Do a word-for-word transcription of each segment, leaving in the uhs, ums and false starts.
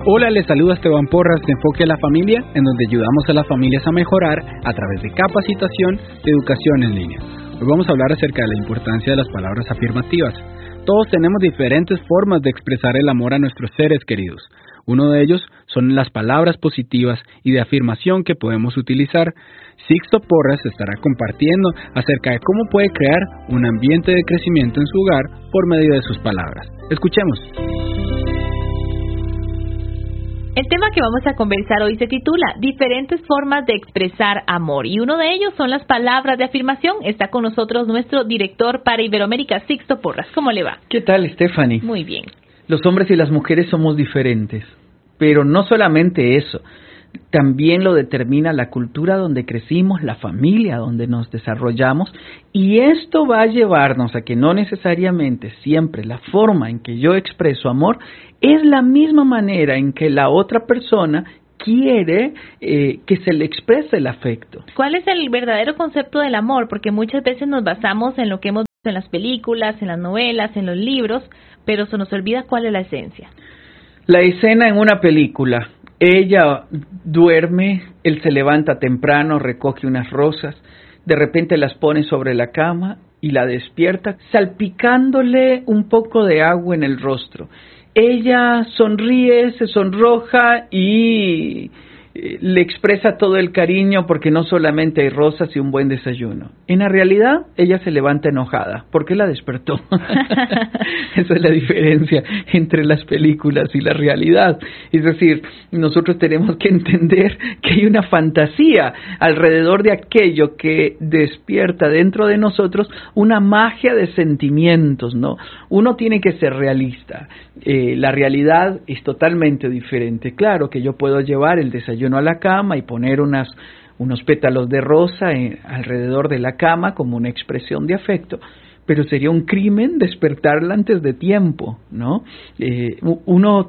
Hola, les saluda Esteban Porras de Enfoque a la Familia, en donde ayudamos a las familias a mejorar a través de capacitación de educación en línea. Hoy vamos a hablar acerca de la importancia de las palabras afirmativas. Todos tenemos diferentes formas de expresar el amor a nuestros seres queridos. Uno de ellos son las palabras positivas y de afirmación que podemos utilizar. Sixto Porras estará compartiendo acerca de cómo puede crear un ambiente de crecimiento en su hogar por medio de sus palabras. Escuchemos. El tema que vamos a conversar hoy se titula Diferentes formas de expresar amor, y uno de ellos son las palabras de afirmación. Está con nosotros nuestro director para Iberoamérica, Sixto Porras. ¿Cómo le va? ¿Qué tal, Stephanie? Muy bien. Los hombres y las mujeres somos diferentes, pero no solamente eso, también lo determina la cultura donde crecimos, la familia donde nos desarrollamos, y esto va a llevarnos a que no necesariamente siempre la forma en que yo expreso amor es la misma manera en que la otra persona quiere eh, que se le exprese el afecto. ¿Cuál es el verdadero concepto del amor? Porque muchas veces nos basamos en lo que hemos visto en las películas, en las novelas, en los libros, pero se nos olvida cuál es la esencia. La escena en una película: ella duerme, él se levanta temprano, recoge unas rosas, de repente las pone sobre la cama y la despierta, salpicándole un poco de agua en el rostro. Ella sonríe, se sonroja y le expresa todo el cariño porque no solamente hay rosas y un buen desayuno. En la realidad, ella se levanta enojada porque la despertó. Esa es la diferencia entre las películas y la realidad. Es decir, nosotros tenemos que entender que hay una fantasía alrededor de aquello que despierta dentro de nosotros una magia de sentimientos, ¿no? Uno tiene que ser realista. Eh, la realidad es totalmente diferente. Claro que yo puedo llevar el desayuno a la cama y poner unas, unos pétalos de rosa en, alrededor de la cama como una expresión de afecto, pero sería un crimen despertarla antes de tiempo, ¿no? Eh, uno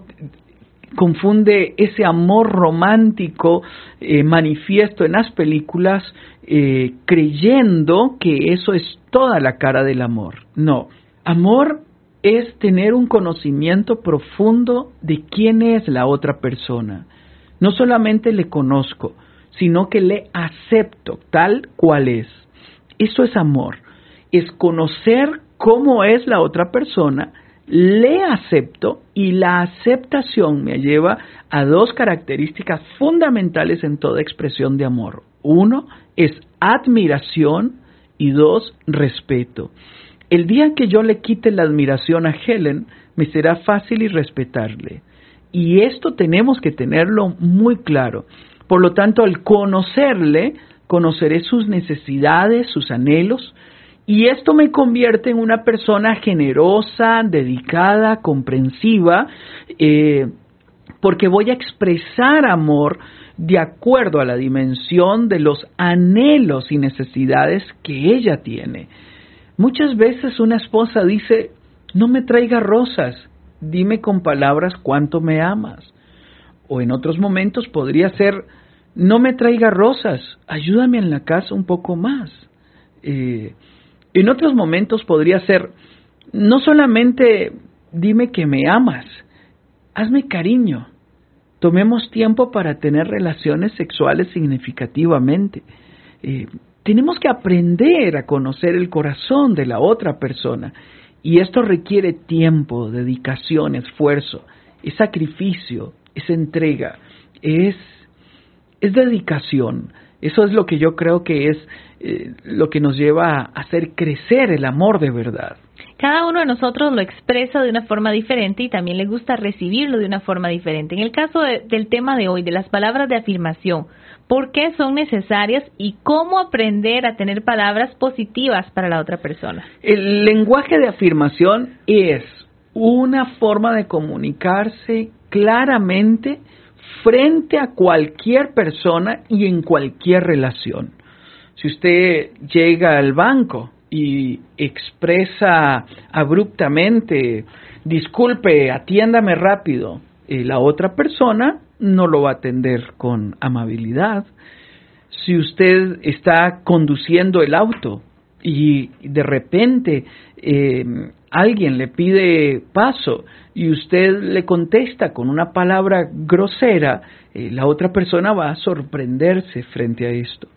confunde ese amor romántico eh, manifiesto en las películas eh, creyendo que eso es toda la cara del amor. No, amor es tener un conocimiento profundo de quién es la otra persona. No solamente le conozco, sino que le acepto tal cual es. Eso es amor. Es conocer cómo es la otra persona, le acepto, y la aceptación me lleva a dos características fundamentales en toda expresión de amor. Uno es admiración y dos, respeto. El día que yo le quite la admiración a Helen, me será fácil irrespetarle. Y esto tenemos que tenerlo muy claro. Por lo tanto, al conocerle, conoceré sus necesidades, sus anhelos, y esto me convierte en una persona generosa, dedicada, comprensiva, eh, porque voy a expresar amor de acuerdo a la dimensión de los anhelos y necesidades que ella tiene. Muchas veces una esposa dice: no me traiga rosas, dime con palabras cuánto me amas. O en otros momentos podría ser: no me traiga rosas, ayúdame en la casa un poco más. Eh, en otros momentos podría ser: no solamente dime que me amas, hazme cariño. Tomemos tiempo para tener relaciones sexuales significativamente. Eh, tenemos que aprender a conocer el corazón de la otra persona. Y esto requiere tiempo, dedicación, esfuerzo, es sacrificio, es entrega, es, es dedicación. Eso es lo que yo creo que es eh, lo que nos lleva a hacer crecer el amor de verdad. Cada uno de nosotros lo expresa de una forma diferente y también le gusta recibirlo de una forma diferente. En el caso de, del tema de hoy, de las palabras de afirmación, ¿por qué son necesarias y cómo aprender a tener palabras positivas para la otra persona? El lenguaje de afirmación es una forma de comunicarse claramente frente a cualquier persona y en cualquier relación. Si usted llega al banco y expresa abruptamente: disculpe, atiéndame rápido, eh, la otra persona no lo va a atender con amabilidad. Si usted está conduciendo el auto y de repente eh, alguien le pide paso y usted le contesta con una palabra grosera, eh, la otra persona va a sorprenderse frente a esto.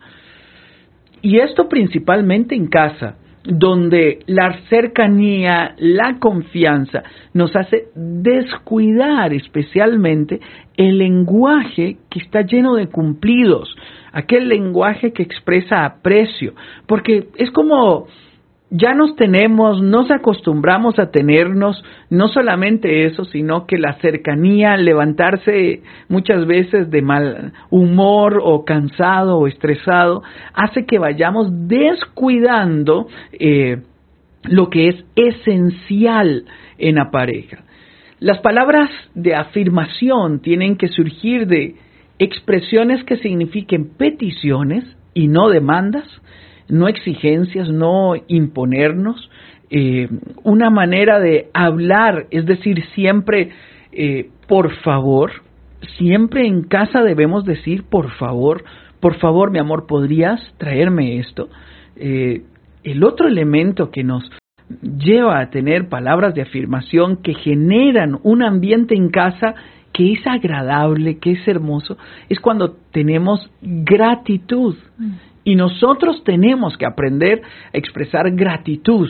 Y esto principalmente en casa, donde la cercanía, la confianza nos hace descuidar especialmente el lenguaje que está lleno de cumplidos, aquel lenguaje que expresa aprecio, porque es como ya nos tenemos, nos acostumbramos a tenernos, no solamente eso, sino que la cercanía, levantarse muchas veces de mal humor o cansado o estresado, hace que vayamos descuidando eh, lo que es esencial en la pareja. Las palabras de afirmación tienen que surgir de expresiones que signifiquen peticiones y no demandas, no exigencias, no imponernos, eh, una manera de hablar, es decir, siempre eh, por favor, siempre en casa debemos decir por favor, por favor mi amor, ¿podrías traerme esto? Eh, el otro elemento que nos lleva a tener palabras de afirmación que generan un ambiente en casa que es agradable, que es hermoso, es cuando tenemos gratitud. Mm. Y nosotros tenemos que aprender a expresar gratitud.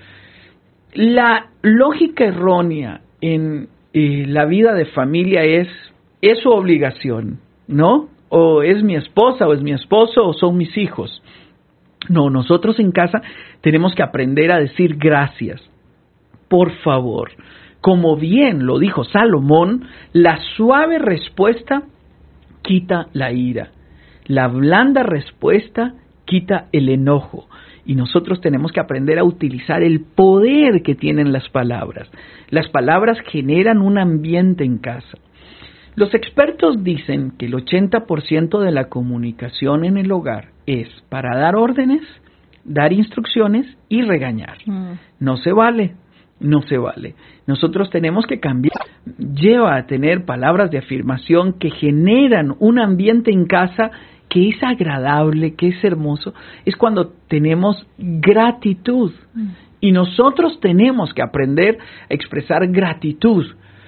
La lógica errónea en eh, la vida de familia es, es su obligación, ¿no? O es mi esposa, o es mi esposo, o son mis hijos. No, nosotros en casa tenemos que aprender a decir gracias, por favor. Como bien lo dijo Salomón, la suave respuesta quita la ira. La blanda respuesta quita el enojo. Y nosotros tenemos que aprender a utilizar el poder que tienen las palabras. Las palabras generan un ambiente en casa. Los expertos dicen que el ochenta por ciento de la comunicación en el hogar es para dar órdenes, dar instrucciones y regañar. Mm. No se vale. No se vale. Nosotros tenemos que cambiar. Lleva a tener palabras de afirmación que generan un ambiente en casa que es agradable, que es hermoso. Es cuando tenemos gratitud. Mm. Y nosotros tenemos que aprender a expresar gratitud.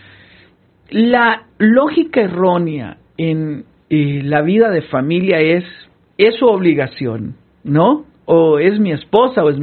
La lógica errónea en eh, la vida de familia es, es su obligación, ¿no? O es mi esposa o es mi